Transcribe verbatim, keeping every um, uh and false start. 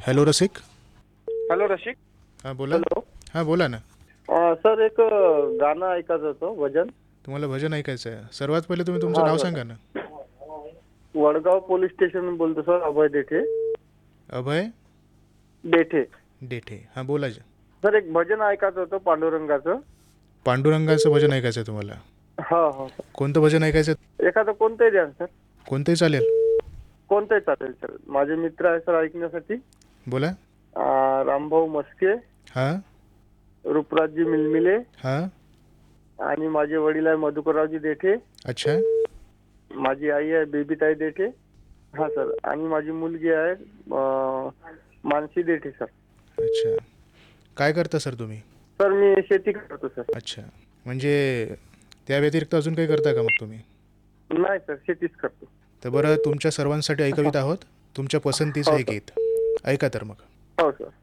Hello रसिक. Hello रशिक. हां बोला. हॅलो. हां बोला ना. अं, सर एक अं, गाणं ऐकायचं होतं भजन. तुम्हाला भजन ऐकायचं आहे. सर्वात पहिले तुम्ही तुमचं हा नाव सर. सांगा ना. वडगाव पोलीस स्टेशन बोलतो सर, अभय देठे. अभय देठे. देठे. हां बोला जी. सर एक भजन ऐकायचं होतं पांडुरंगाचं. पांडुरंगाचं भजन ऐकायचं आहे तुम्हाला. हा हा सर. कोणतं भजन ऐकायचं आहे? एखादं कोणतंही द्या सर. कोणतंही चालेल. कोणतंही चालेल सर. माझे मित्र आहे सर ऐकण्यासाठी. बोला. अं, रामभाऊ मस्के, हां रूपराजजी मिलमिले हां. आणि माझे वडील आहे मधुकररावजी देठे. अच्छा. माझी आई आहे बेबीताई देठे. हा सर. आणि माझी मुलगी आहे अं, मानसी देठे सर. अच्छा. काय करता सर तुम्ही? सर मी शेती करतो सर. अच्छा. म्हणजे त्या व्यतिरिक्त अजून काही करता का मग तुम्ही? नाही सर, शेतीच करतो. तर बरं तुमच्या सर्वांसाठी ऐकवीत आहोत तुमच्या पसंतीचं हो एक सर. गीत. ऐका तर मग. हो सर.